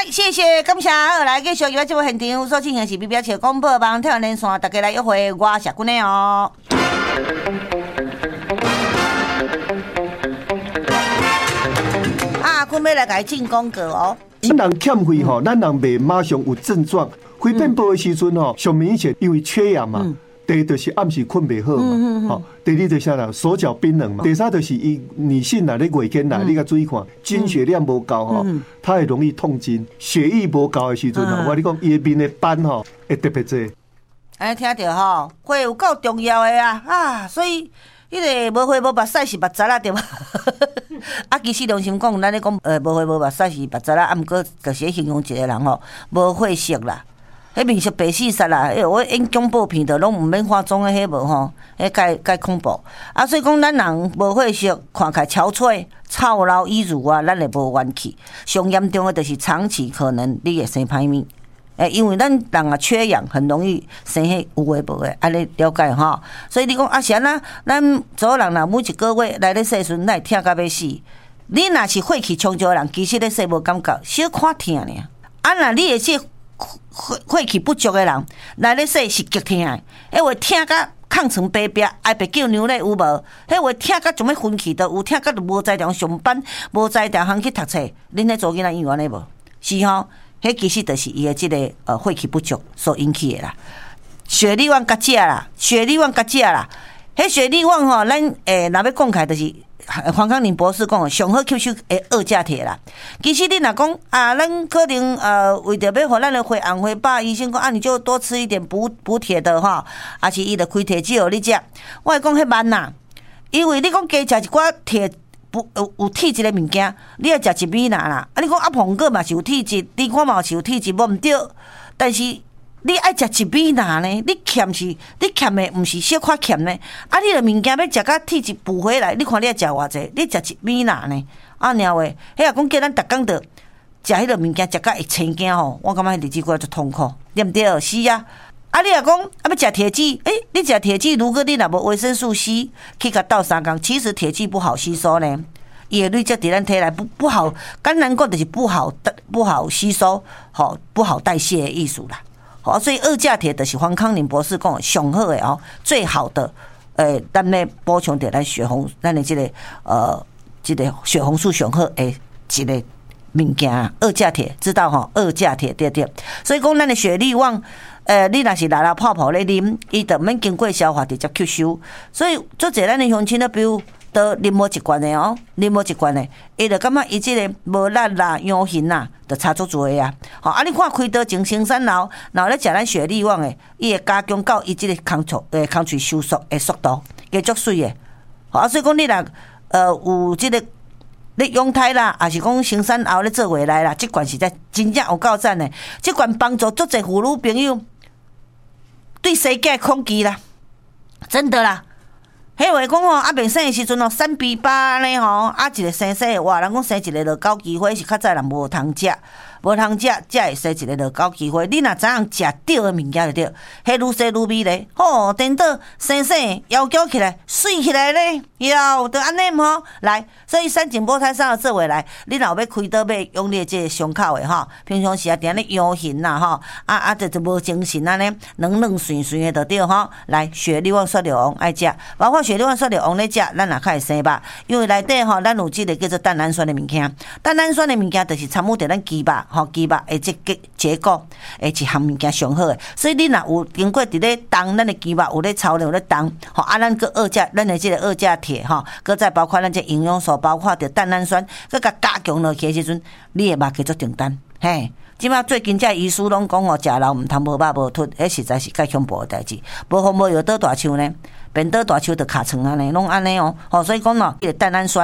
来，谢谢感谢，好来继续由节目现场所进行是比表市广播网跳连线，大家来约会，我是君的哦。君要来甲伊进广告哦。 咱人欠肺吼，咱人袂马上有症状，肺变薄的时阵吼，上明显因为缺氧嘛。第一就是暗时困袂好嘛，好。第二就是啥啦，手脚冰冷嘛。第三就是伊女性啦，你月经来，你甲注意看，经血量无够吼，她会容易痛经。血液无够的时阵吼，我跟你讲，伊面的斑吼会特别多。 安听着吼，血有够重要的啊，所以迄个无血无目屎是目屎啦，对无？啊，其实良心讲，咱咧讲无血无目屎是目屎啦，啊，毋过就是形容一个人吼，无血色啦。迄面色白死煞啦！我演恐怖片的拢毋免化妆的，迄无吼，迄介恐怖。啊，所以讲咱人无血色，看起来憔悴、操劳已愈啊，咱会无元气。上严重的就是长期可能你会生歹物。因为咱人啊缺氧，很容易生迄有诶无诶，安尼了解吼。所以你讲啊，是安那咱做人啦，每一个月来咧洗阵，咱会疼到要死。你若是血气充足的人，其实咧洗无感觉，小看疼尔。啊，若你会说血气不足的人来咧洗是极疼的，迄话疼甲抗层白白，爱白叫牛咧有无？迄话疼甲怎么分气都有，疼甲就无在场上班，无在场通去读册。恁咧做囡仔医院咧无？是吼，迄其实就是伊的即个血气不足所引起的啦。血力旺甲食啦，血力旺甲食啦，迄血力旺吼，咱若要讲起来就是。黄康宁博士讲，上好吸收的二价铁啦。其实你若讲啊，咱可能为着要互咱的血红血饱，医生讲啊，你就多吃一点补铁的哈，啊是伊就开铁剂互你食。我会讲迄慢啦，因为你讲加食一寡铁有体质的物件，你要食一米啦啦。啊，你讲啊苹果嘛是有体质，你看嘛是有体质，无毋对，但是。你爱食一米哪呢？你欠的，毋是小可欠呢。啊，你的物件要食到体质补回来，你看你要食偌济？你食一米哪呢？啊，然后迄也讲叫咱逐工着食迄个物件，食到会青惊吼，我感觉日子过足痛苦，对毋对？是啊。啊，你若讲啊要食铁剂，你食铁剂，如果你若无维生素 C 去甲倒3工，其实铁剂不好吸收呢。伊的累积伫咱体内不好，简单讲就是不好吸收，好不好代谢的意思啦。好，所以二价铁就是黄康宁博士讲上好的哦，最好的咱要补充着咱血红，咱的这个血红素上好的一个物件，二价铁知道吼？二价铁对对，所以讲咱的血力旺，你若是拉泡泡咧啉，伊就免经过消化直接吸收，所以做侪咱的乡亲咧，比如。都啉无一罐的哦，啉无一罐的，伊就感觉伊即个无力啦、痒痕啦，就差足多啊。好，啊，你看开刀前生产后，然后咧食咱血力旺的，伊会加强到伊即个空喙收缩的速度，加足水的。好，啊，所以讲你若有即个咧养胎啦，还是讲生产后咧做回来啦，即罐是真正有够赞的。即罐帮助足侪妇女朋友对生囝恐惧啦，真的啦。迄话讲吼，啊未生的时阵吼，3比8安尼吼，啊一个生的哇，人讲生一个落狗机会是较早人无通食，才会生一个落狗机会。你若知影食对的物件就对，迄愈生愈美咧。吼，等到生摇脚起来，水起来咧，哟，就安尼吼。来，所以三井波胎上的做回来，你若要开刀要用你这个伤口的吼，平常时啊定咧痒痕啦吼，就无精神安尼，软顺的就对吼。来，血力旺、雪硫王爱食，包括血力旺、雪硫王咧食，咱也较会生肉，因为内底吼，咱有即个叫做蛋氨酸的物件，蛋氨酸的物件就是参与着咱肌肉吼，肌肉的这个结构，一项物件上好的，所以你若有经过伫咧动，咱的肌肉有咧操练有咧动，吼咱个咱的这个二价铁吼，搁再包括咱这营养素，包括着蛋氨酸，搁甲加强落去的时阵，你的肉叫做订单，嘿。即马最近这医师拢讲哦，食老毋通无肉无凸，迄实在是介恐怖的代志。无风无药倒大树呢，变倒大树就卡床安尼，拢安尼哦。所以讲咯，这个蛋氨酸。